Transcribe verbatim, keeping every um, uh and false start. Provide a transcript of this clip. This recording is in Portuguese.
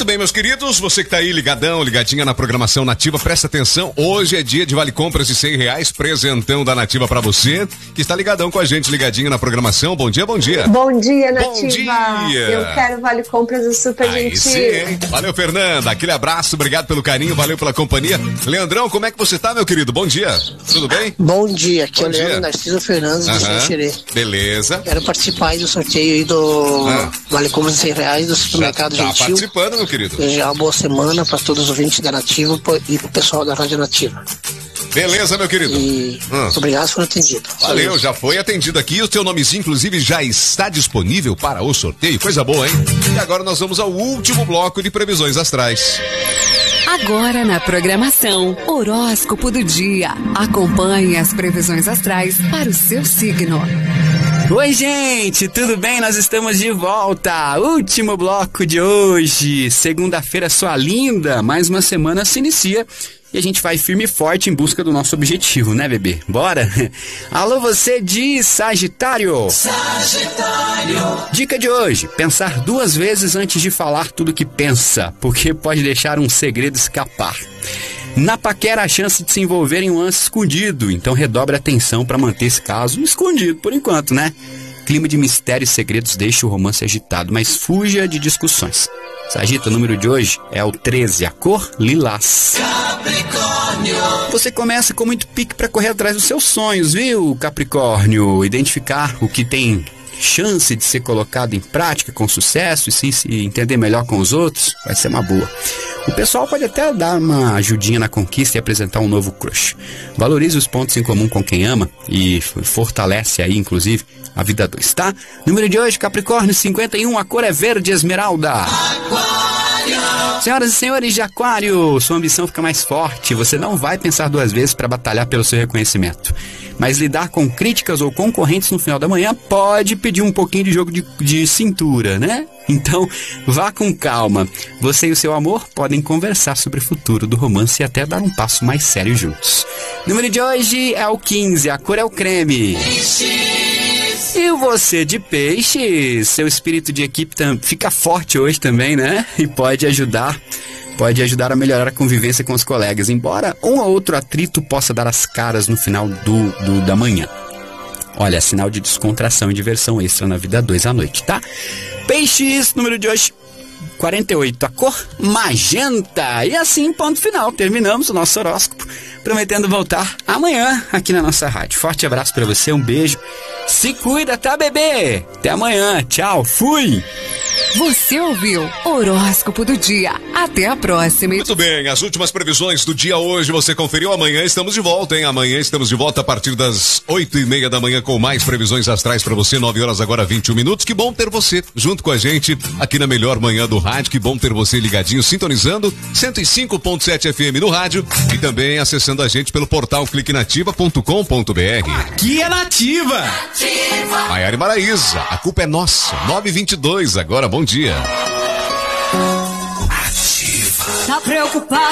bem, meus queridos, você que tá aí ligadão, ligadinha na programação Nativa, presta atenção, hoje é dia de vale compras de cem reais, presentão da Nativa pra você, que está ligadão com a gente, ligadinho na programação. Bom dia, bom dia. Bom dia, Nativa. Bom dia. Eu quero vale compras do Super Aí Gentil. Sim. Valeu, Fernanda, aquele abraço, obrigado pelo carinho, valeu pela companhia. Leandrão, como é que você tá, meu querido? Bom dia, tudo bem? Bom dia, aqui Bom é o Leandro dia. Narciso Fernandes do Aham. Xerê. Beleza. Quero participar aí do sorteio aí do Ah. Vale Compras de cem reais do Supermercado Já tá Gentil. participando, meu querido. Desejar uma boa semana para todos os ouvintes da Nativa e pro pessoal da Rádio Nativa. Beleza, meu querido. E Hum. obrigado por atendido. Valeu, já foi atendido aqui. O teu nomezinho, inclusive, já está disponível para o sorteio. Coisa boa, hein? E agora nós vamos ao último bloco de previsões astrais. Agora na programação, horóscopo do dia. Acompanhe as previsões astrais para o seu signo. Oi, gente, tudo bem? Nós estamos de volta. Último bloco de hoje. Segunda-feira, sua linda. Mais uma semana se inicia. E a gente vai firme e forte em busca do nosso objetivo, né, bebê? Bora? Alô, você de Sagitário. Sagitário. Dica de hoje: pensar duas vezes antes de falar tudo que pensa, porque pode deixar um segredo escapar. Na paquera, a chance de se envolver em um lance escondido, então redobre a atenção para manter esse caso escondido por enquanto, né? Clima de mistério e segredos deixa o romance agitado, mas fuja de discussões. Sagita, o número de hoje é o treze, a cor lilás. Capricórnio. Você começa com muito pique para correr atrás dos seus sonhos, viu, Capricórnio? Identificar o que tem chance de ser colocado em prática com sucesso e sim se entender melhor com os outros, vai ser uma boa. O pessoal pode até dar uma ajudinha na conquista e apresentar um novo crush. Valorize os pontos em comum com quem ama e fortalece aí, inclusive, a vida dois, tá? Número de hoje, Capricórnio, cinquenta e um, a cor é verde esmeralda. Aquário. Senhoras e senhores de Aquário, sua ambição fica mais forte, você não vai pensar duas vezes para batalhar pelo seu reconhecimento. Mas lidar com críticas ou concorrentes no final da manhã pode pedir um pouquinho de jogo de, de cintura, né? Então, vá com calma. Você e o seu amor podem conversar sobre o futuro do romance e até dar um passo mais sério juntos. Número de hoje é o quinze, a cor é o creme. E você de Peixes, seu espírito de equipe tam- fica forte hoje também, né? E pode ajudar... Pode ajudar a melhorar a convivência com os colegas, embora um ou outro atrito possa dar as caras no final do, do, da manhã. Olha, sinal de descontração e diversão extra na vida dois à noite, tá? Peixes, número de hoje, quarenta e oito, a cor magenta. E assim, ponto final, terminamos o nosso horóscopo, prometendo voltar amanhã aqui na nossa rádio. Forte abraço pra você, um beijo. Se cuida, tá, bebê? Até amanhã, tchau, fui! Você ouviu Horóscopo do Dia. Até a próxima. Muito bem, as últimas previsões do dia hoje você conferiu. Amanhã estamos de volta, hein? Amanhã estamos de volta a partir das oito e meia da manhã com mais previsões astrais pra você. Nove horas agora, vinte e um minutos. Que bom ter você junto com a gente aqui na melhor manhã do rádio. Que bom ter você ligadinho, sintonizando cento e cinco ponto sete F M no rádio e também acessando a gente pelo portal clique nativa ponto com ponto b r. Aqui é Nativa! Maiara e Maraísa, a culpa é nossa. nove e vinte e dois agora, bom dia. Tá preocupado?